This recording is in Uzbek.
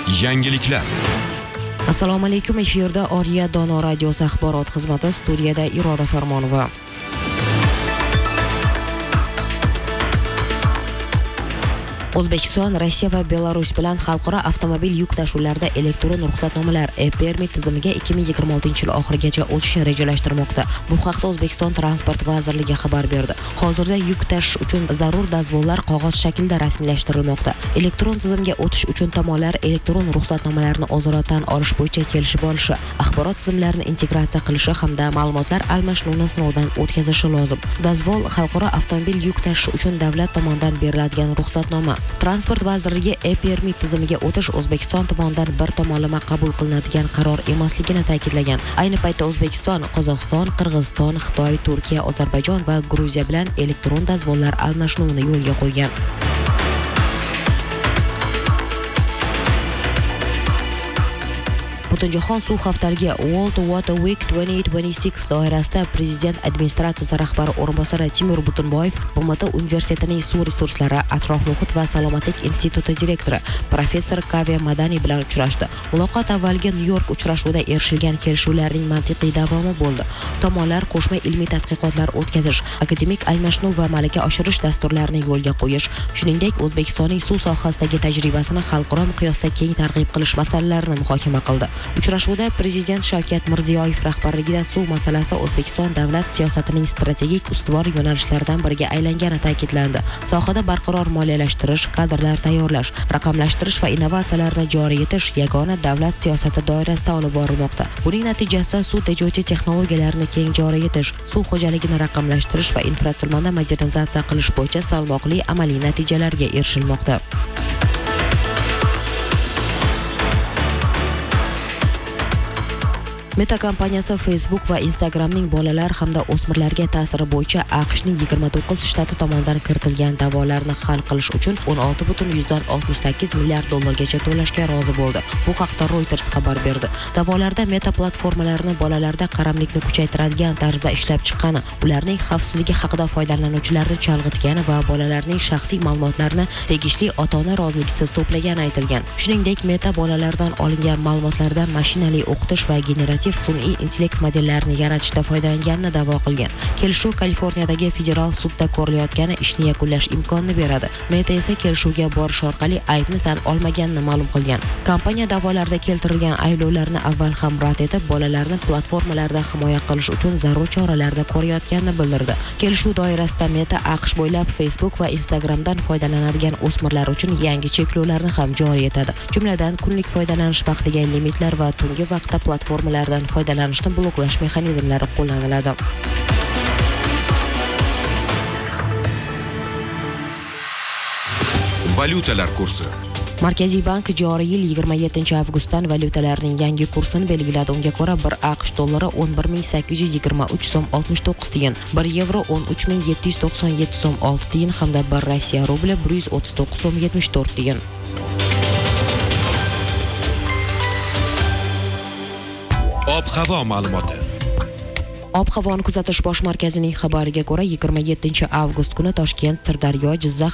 Yangiliklar. Assalomu alaykum, efirda Oriya Dono radiosi axborot xizmati, studiyada Iroda Farmonova. O'zbekiston, Rossiya va Belarus bilan xalqaro avtomobil yuk tashuvlarida elektron ruxsatnomalar e-permit tizimiga 2026-yil oxirigacha o'tishni rejalashtirmoqda. Bu haqda O'zbekiston Transport vazirligi xabar berdi. Hozirda yuk tashish uchun zarur dazvollar qog'oz shaklda rasmiylashtirilmoqda. Elektron tizimga o'tish uchun tomonlar elektron ruxsatnomalarni o'zaro tan olish bo'yicha kelishib olishi, axborot tizimlarini integratsiya qilishi hamda ma'lumotlar almashinuvini sinovdan o'tkazishi lozim. Dazvol xalqaro avtomobil yuk tashish uchun davlat tomonidan beriladigan ruxsatnoma. Transport vazirligi e-permit tizimiga o'tish O'zbekiston tomonidan bir tomonlama qabul qilinadigan qaror emasligini ta'kidlagan. Ayni paytda O'zbekiston, Qozog'iston, Qirg'iziston, Xitoy, Turkiya, Ozarbayjon va Gruziya bilan elektron dazvollar almashinuvini yo'lga qo'ygan. Butunjahon suv haftaligi World Water Week 2026 doirasida Prezident administratsiyasi rahbari o'rinbosari Timur Butunboyev BMT universitetining suv resurslari, atrof-muhit va salomatlik instituti direktori professor Kavya Madani bilan uchrashdi. Muloqot avvalgi Nyu-York uchrashuvida erishilgan kelishuvlarning mantiqiy davomi bo'ldi. Tomonlar qo'shma ilmiy tadqiqotlar o'tkazish, akademik almashinuv va malaka oshirish dasturlarini yo'lga qo'yish, shuningdek O'zbekistonning suv sohasidagi tajribasini xalqaro miqyosda keng targ'ib qilish masalalarini muhokama qildi. Uchrashuvda Prezident Shavkat Mirziyoyev rahbarligida suv masalasi O'zbekiston davlat siyosatining strategik ustuvor yo'nalishlaridan biriga aylangani ta'kidlandi. Sohada barqaror moliyalashtirish, kadrlar tayyorlash, raqamlashtirish va innovatsiyalarni joriy etish yagona davlat siyosati doirasida olib borilmoqda. Buning natijasida suv tejovchi texnologiyalarni keng joriy etish, suv xo'jaligini raqamlashtirish va infratuzilmani modernizatsiya qilish bo'yicha salmoqli amaliy natijalarga erishilmoqda. Meta kompaniyasi Facebook va Instagramning bolalar hamda o'smirlarga ta'siri bo'yicha AQShning 29 shtati tomonidan kiritilgan da'volarni hal qilish uchun 16,68 milliard dollargacha to'lashga rozi bo'ldi. Bu haqda Reuters xabar berdi. Da'volarda Meta platformalarini bolalarda qaramlikni kuchaytiradigan tarzda ishlab chiqqani, ularning xavfsizligi haqida foydalanuvchilarni chalg'itgani va bolalarning shaxsiy ma'lumotlarini tegishli ota-ona roziliksiz to'plagani aytilgan. Shuningdek, Meta bolalardan olingan ma'lumotlardan mashinali o'qitish va generativ sun'iy intellekt modellarini yaratishda foydalanganini da'vo qilgan. Kelishuv Kaliforniyadagi federal sudda ko'rilayotgani ishni yakunlash imkonini beradi. Meta esa kelishuvga borish orqali aybni tan olmaganini ma'lum qilgan. Kompaniya da'volarda keltirilgan ayblovlarni avval ham rad etib, bolalarni platformalarda himoya qilish uchun zarur choralarni ko'rayotganini bildirdi. Kelishuv doirasida Meta AQSh bo'ylab Facebook va Instagramdan foydalanadigan o'smirlar uchun yangi cheklovlarni ham joriy etadi. Jumladan, kunlik foydalanish vaqtiga limitlar va tungi vaqtda platformalardan foydalanishni bloklash mexanizmlari qo'llaniladi. Valyutalar kursi. Markaziy bank joriy yil 27-avgustdan valyutalarning yangi kursini belgiladi. Unga ko'ra 1 AQSh dollari 11.823 so'm 69 tiyin, 1 yevro 13.797 so'm 6 tiyin hamda 1 Rossiya rubli 139 so'm 74 tiyin. Ob-havo ma'lumoti. Ob-havoni kuzatish bosh markazining xabariga ko'ra 27-avgust kuni Toshkent, Sirdaryo, Jizzax